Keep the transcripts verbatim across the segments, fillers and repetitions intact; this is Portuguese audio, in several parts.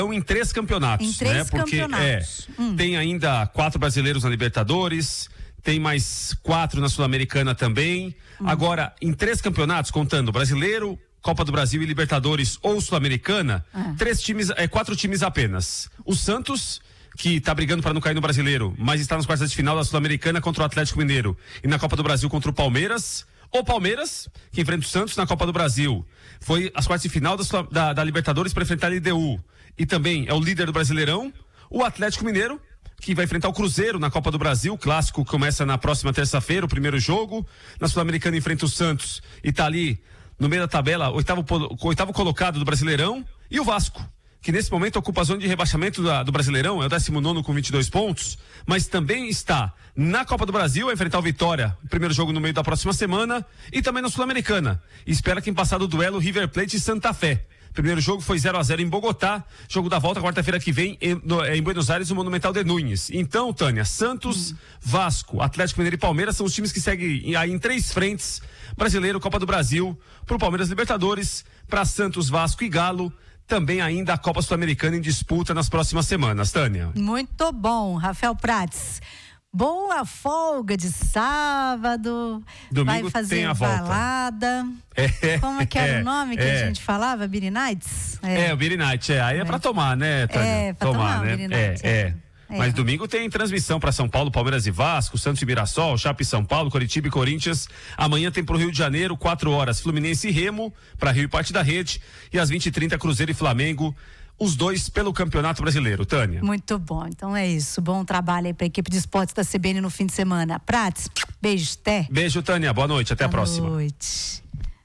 em três campeonatos, em três né? Porque campeonatos. É, hum. tem ainda quatro brasileiros na Libertadores, tem mais quatro na Sul-Americana também. Hum. Agora, em três campeonatos, contando brasileiro, Copa do Brasil e Libertadores ou Sul-Americana, ah. três times, é, quatro times apenas. O Santos, que tá brigando para não cair no brasileiro, mas está nas quartas de final da Sul-Americana contra o Atlético Mineiro e na Copa do Brasil contra o Palmeiras. O Palmeiras, que enfrenta o Santos na Copa do Brasil, foi às quartas de final da, da, da Libertadores para enfrentar a L D U e também é o líder do Brasileirão. O Atlético Mineiro, que vai enfrentar o Cruzeiro na Copa do Brasil, o clássico começa na próxima terça-feira, o primeiro jogo. Na Sul-Americana enfrenta o Santos e tá ali no meio da tabela, oitavo, oitavo colocado do Brasileirão. E o Vasco, que nesse momento ocupa a zona de rebaixamento da, do Brasileirão, é o décimo nono com vinte e dois pontos, mas também está na Copa do Brasil, a enfrentar o Vitória, primeiro jogo no meio da próxima semana, e também na Sul-Americana. Espera quem passar do duelo River Plate e Santa Fé. Primeiro jogo foi zero a zero em Bogotá, jogo da volta quarta-feira que vem em, no, em Buenos Aires, no Monumental de Núñez. Então, Tânia, Santos, hum. Vasco, Atlético Mineiro e Palmeiras são os times que seguem aí em três frentes: Brasileiro, Copa do Brasil, pro Palmeiras Libertadores, para Santos, Vasco e Galo. Também ainda a Copa Sul-Americana em disputa nas próximas semanas, Tânia. Muito bom, Rafael Prats. Boa folga de sábado. Domingo vai fazer tem a balada. É, Como é que era é, o nome que é. a gente falava? Beer Nights? É, é o Beer Night, é. Aí é, é pra tomar, né, Tânia? É, pra tomar, tomar né? Beer Night, é, é. É. Mas domingo tem transmissão para São Paulo, Palmeiras e Vasco, Santos e Mirassol, Chape e São Paulo, Coritiba e Corinthians. Amanhã tem pro Rio de Janeiro, quatro horas, Fluminense e Remo, para Rio e parte da rede. E às vinte e trinta, Cruzeiro e Flamengo. Os dois pelo Campeonato Brasileiro, Tânia. Muito bom, então é isso. Bom trabalho aí pra equipe de esportes da C B N no fim de semana. Prats, beijo, Té. Beijo, Tânia. Boa noite, até Boa a próxima. Boa noite.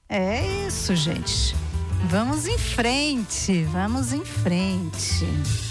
É isso, gente. Vamos em frente, vamos em frente.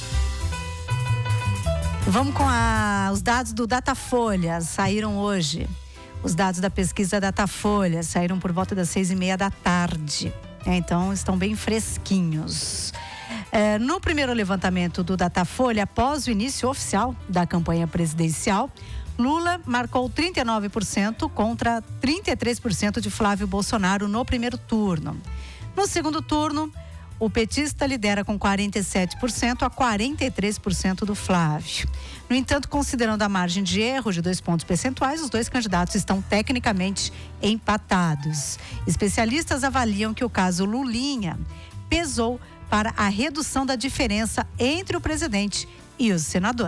Vamos com a, os dados do Datafolha, saíram hoje. Os dados da pesquisa Datafolha saíram por volta das seis e meia da tarde. É, então estão bem fresquinhos. É, no primeiro levantamento do Datafolha, após o início oficial da campanha presidencial, Lula marcou trinta e nove por cento contra trinta e três por cento de Flávio Bolsonaro no primeiro turno. No segundo turno, o petista lidera com quarenta e sete por cento a quarenta e três por cento do Flávio. No entanto, considerando a margem de erro de dois pontos percentuais, os dois candidatos estão tecnicamente empatados. Especialistas avaliam que o caso Lulinha pesou para a redução da diferença entre o presidente e o senador.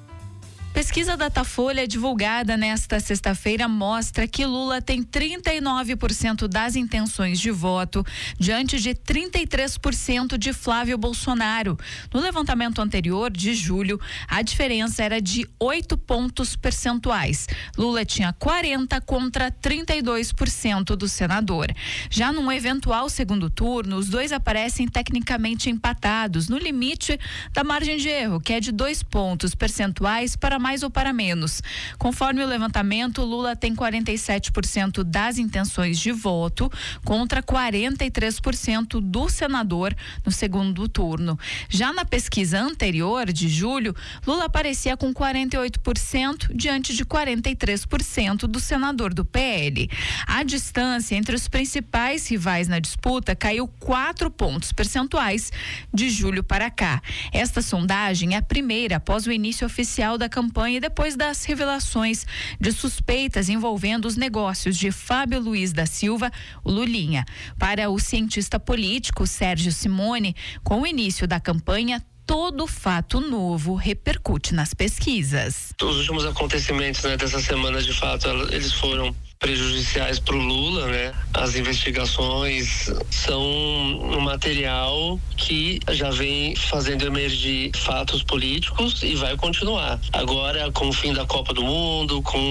Pesquisa Datafolha divulgada nesta sexta-feira mostra que Lula tem trinta e nove por cento das intenções de voto, diante de trinta e três por cento de Flávio Bolsonaro. No levantamento anterior, de julho, a diferença era de oito pontos percentuais. Lula tinha quarenta contra trinta e dois por cento do senador. Já num eventual segundo turno, os dois aparecem tecnicamente empatados, no limite da margem de erro, que é de dois pontos percentuais para mais ou para menos. Conforme o levantamento, Lula tem quarenta e sete por cento das intenções de voto contra quarenta e três por cento do senador no segundo turno. Já na pesquisa anterior, de julho, Lula aparecia com quarenta e oito por cento diante de quarenta e três por cento do senador do P L. A distância entre os principais rivais na disputa caiu quatro pontos percentuais de julho para cá. Esta sondagem é a primeira após o início oficial da campanha e depois das revelações de suspeitas envolvendo os negócios de Fábio Luiz da Silva, o Lulinha. Para o cientista político Sérgio Simone, com o início da campanha, todo fato novo repercute nas pesquisas. Os últimos acontecimentos, né, dessa semana, de fato, eles foram prejudiciais para o Lula, né? As investigações são um material que já vem fazendo emergir fatos políticos e vai continuar. Agora, com o fim da Copa do Mundo, com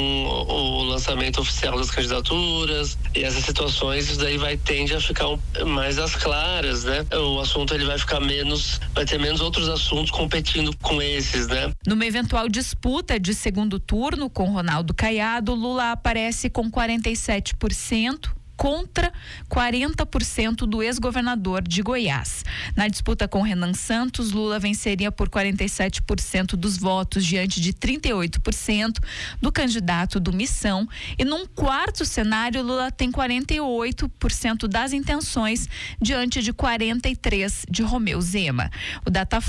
o lançamento oficial das candidaturas e essas situações, isso daí vai tende a ficar mais às claras, né? O assunto ele vai ficar menos, vai ter menos outros assuntos competindo com esses, né? Numa eventual disputa de segundo turno com Ronaldo Caiado, Lula aparece com quarenta e sete por cento contra quarenta por cento do ex-governador de Goiás. Na disputa com Renan Santos, Lula venceria por quarenta e sete por cento dos votos diante de trinta e oito por cento do candidato do Missão, e num quarto cenário, Lula tem quarenta e oito por cento das intenções diante de quarenta e três por cento de Romeu Zema. O Datafolha